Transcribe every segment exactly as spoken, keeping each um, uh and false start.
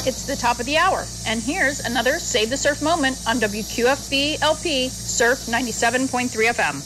It's the top of the hour, and here's another Save the Surf moment on W Q F B L P Surf ninety-seven point three F M.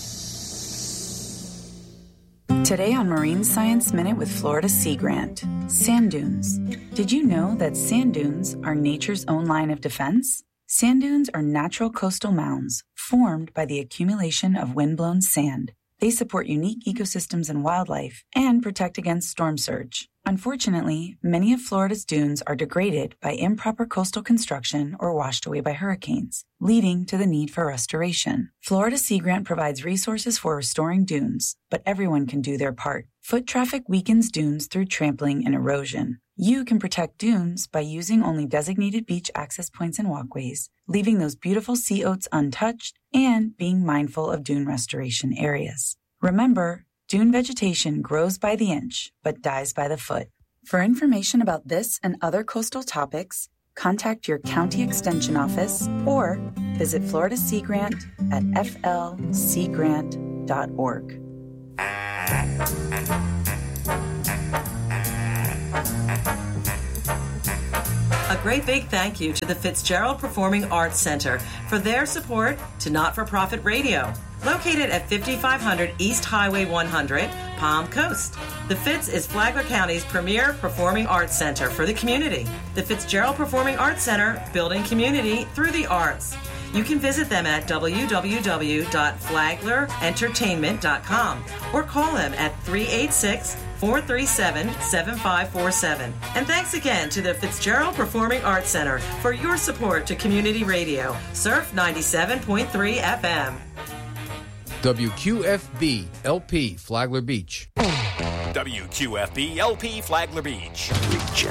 Today on Marine Science Minute with Florida Sea Grant, sand dunes. Did you know that sand dunes are nature's own line of defense? Sand dunes are natural coastal mounds formed by the accumulation of windblown sand. They support unique ecosystems and wildlife and protect against storm surge. Unfortunately, many of Florida's dunes are degraded by improper coastal construction or washed away by hurricanes, leading to the need for restoration. Florida Sea Grant provides resources for restoring dunes, but everyone can do their part. Foot traffic weakens dunes through trampling and erosion. You can protect dunes by using only designated beach access points and walkways, leaving those beautiful sea oats untouched, and being mindful of dune restoration areas. Remember, dune vegetation grows by the inch, but dies by the foot. For information about this and other coastal topics, contact your county extension office or visit Florida Sea Grant at f l sea grant dot org. A great big thank you to the Fitzgerald Performing Arts Center for their support to Not-for-Profit Radio. Located at fifty-five hundred East Highway one hundred, Palm Coast. The Fitz is Flagler County's premier performing arts center for the community. The Fitzgerald Performing Arts Center, building community through the arts. You can visit them at w w w dot flagler entertainment dot com or call them at three eight six, four three seven, seven five four seven. And thanks again to the Fitzgerald Performing Arts Center for your support to community radio. Surf ninety-seven point three F M. W Q F B L P Flagler Beach. W Q F B L P Flagler Beach.